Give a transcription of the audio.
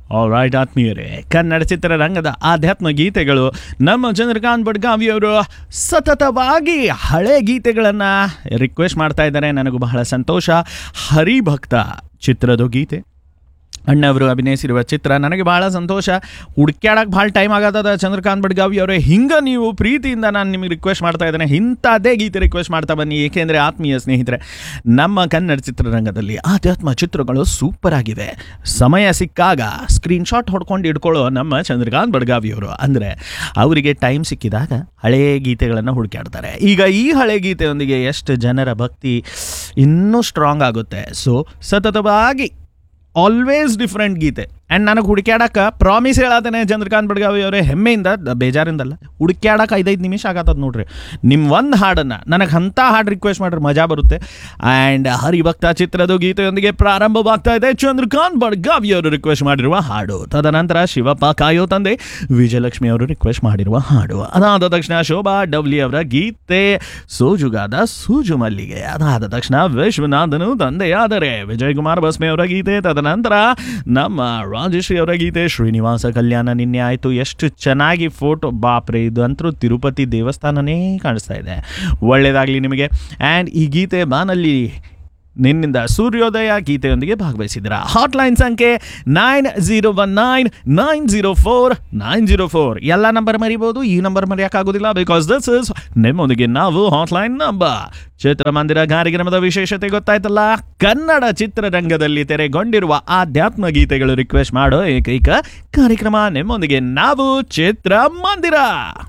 All right ಆತ್ಮೀಯರೇ, ಕನ್ನಡ ಚಿತ್ರರಂಗದ ಆಧ್ಯಾತ್ಮ ಗೀತೆಗಳು ನಮ್ಮ ಚಂದ್ರಕಾಂತ್ ಬಡ್ಗಾವಿಯವರು ಸತತವಾಗಿ ಹಳೆ ಗೀತೆಗಳನ್ನು ರಿಕ್ವೆಸ್ಟ್ ಮಾಡ್ತಾ ಇದ್ದಾರೆ. ನನಗೂ ಬಹಳ ಸಂತೋಷ. ಹರಿಭಕ್ತ ಚಿತ್ರದ ಗೀತೆ ಅಣ್ಣವರು ಅಭಿನಯಿಸಿರುವ ಚಿತ್ರ. ನನಗೆ ಭಾಳ ಸಂತೋಷ. ಹುಡ್ಕ್ಯಾಡಕ್ಕೆ ಭಾಳ ಟೈಮ್ ಆಗತ್ತದ ಚಂದ್ರಕಾಂತ್ ಬಡ್ಗಾವಿ ಅವರೇ. ಹಿಂಗೆ ನೀವು ಪ್ರೀತಿಯಿಂದ ನಾನು ನಿಮಗೆ ರಿಕ್ವೆಸ್ಟ್ ಮಾಡ್ತಾ ಇದ್ದೇನೆ, ಇಂಥದ್ದೇ ಗೀತೆ ರಿಕ್ವೆಸ್ಟ್ ಮಾಡ್ತಾ ಬನ್ನಿ. ಏಕೆಂದರೆ ಆತ್ಮೀಯ ಸ್ನೇಹಿತರೆ, ನಮ್ಮ ಕನ್ನಡ ಚಿತ್ರರಂಗದಲ್ಲಿ ಆಧ್ಯಾತ್ಮ ಚಿತ್ರಗಳು ಸೂಪರ್ ಆಗಿವೆ. ಸಮಯ ಸಿಕ್ಕಾಗ ಸ್ಕ್ರೀನ್ಶಾಟ್ ಹೊಡ್ಕೊಂಡು ಇಟ್ಕೊಳ್ಳೋ ನಮ್ಮ ಚಂದ್ರಕಾಂತ್ ಬಡ್ಗಾವಿಯವರು ಅಂದರೆ ಅವರಿಗೆ ಟೈಮ್ ಸಿಕ್ಕಿದಾಗ ಹಳೆಯ ಗೀತೆಗಳನ್ನು ಹುಡುಕ್ಯಾಡ್ತಾರೆ. ಈಗ ಈ ಹಳೆ ಗೀತೆಯೊಂದಿಗೆ ಎಷ್ಟು ಜನರ ಭಕ್ತಿ ಇನ್ನೂ ಸ್ಟ್ರಾಂಗ್ ಆಗುತ್ತೆ. ಸೊ ಸತತವಾಗಿ ಆಲ್ವೇಸ್ ಡಿಫ್ರೆಂಟ್ ಗೀತೆ. ಆ್ಯಂಡ್ ನನಗೆ ಹುಡುಕ್ಯಾಡಕ್ಕೆ ಪ್ರಾಮಿಸ್ ಹೇಳತ್ತೇನೆ ಚಂದ್ರಕಾಂತ್ ಬಡ್ಗಾವಿ ಅವರೇ, ಹೆಮ್ಮೆಯಿಂದ, ಬೇಜಾರಿಂದಲ್ಲ. ಹುಡುಕ್ಯಾಡಕ್ಕೆ 5 ನಿಮಿಷ ಆಗತ್ತದ ನೋಡ್ರಿ. ನಿಮ್ಮ ಒಂದು ಹಾಡನ್ನು ನನಗೆ ಅಂಥ ಹಾಡು ರಿಕ್ವೆಸ್ಟ್ ಮಾಡ್ರೆ ಮಜಾ ಬರುತ್ತೆ. ಆ್ಯಂಡ್ ಹರಿಭಕ್ತ ಚಿತ್ರದ ಗೀತೆಯೊಂದಿಗೆ ಪ್ರಾರಂಭವಾಗ್ತಾ ಇದೆ ಚಂದ್ರಕಾಂತ್ ಬಡ್ಗಾವಿ ಅವರು ರಿಕ್ವೆಸ್ಟ್ ಮಾಡಿರುವ ಹಾಡು. ತದನಂತರ ಶಿವಪ್ಪ ಕಾಯೋ ತಂದೆ ವಿಜಯಲಕ್ಷ್ಮಿ ಅವರು ರಿಕ್ವೆಸ್ಟ್ ಮಾಡಿರುವ ಹಾಡು. ಅದಾದ ತಕ್ಷಣ ಶೋಭಾ ಡವ್ಲಿ ಅವರ ಗೀತೆ ಸೋಜುಗಾದ ಸೂಜು ಮಲ್ಲಿಗೆ. ಅದಾದ ತಕ್ಷಣ ವಿಶ್ವನಾಥನು ತಂದೆಯಾದರೆ ವಿಜಯ್ ಕುಮಾರ್ ಬಸ್ಮೆ ಅವರ ಗೀತೆ. ತದನಂತರ ನಮ್ಮ ರಾಜಶ್ರೀ ಅವರ ಗೀತೆ ಶ್ರೀನಿವಾಸ ಕಲ್ಯಾಣ ನಿನ್ನೆ ಆಯಿತು. ಎಷ್ಟು ಚೆನ್ನಾಗಿ ಫೋಟೋ, ಬಾಪ್ರೆ, ಇದು ಅಂತರೂ ತಿರುಪತಿ ದೇವಸ್ಥಾನನೇ ಕಾಣಿಸ್ತಾ ಇದೆ. ಒಳ್ಳೆಯದಾಗಲಿ ನಿಮಗೆ. ಆ್ಯಂಡ್ ಈ ಗೀತೆ ಬಾನಲ್ಲಿ ನಿನ್ನಿಂದ ಸೂರ್ಯೋದಯ ಗೀತೆಯೊಂದಿಗೆ ಭಾಗವಹಿಸಿದ್ದೀರಾ. ಹಾಟ್ಲೈನ್ ಸಂಖ್ಯೆ 9019904904. ಎಲ್ಲ ನಂಬರ್ ಮರಿಬೋದು, ಈ ನಂಬರ್ ಮರೆಯೋಕ್ಕಾಗೋದಿಲ್ಲ. ಬಿಕಾಸ್ ದಿಸ್ ಇಸ್ ನಿಮ್ಮೊಂದಿಗೆ ನಾವು ಹಾಟ್ಲೈನ್ ನಂಬರ್. ಚಿತ್ರಮಂದಿರ ಕಾರ್ಯಕ್ರಮದ ವಿಶೇಷತೆ ಗೊತ್ತಾಯ್ತಲ್ಲ. ಕನ್ನಡ ಚಿತ್ರರಂಗದಲ್ಲಿ ತೆರೆಗೊಂಡಿರುವ ಆಧ್ಯಾತ್ಮ ಗೀತೆಗಳು ರಿಕ್ವೆಸ್ಟ್ ಮಾಡೋ ಏಕೈಕ ಕಾರ್ಯಕ್ರಮ ನಿಮ್ಮೊಂದಿಗೆ ನಾವು ಚಿತ್ರಮಂದಿರ.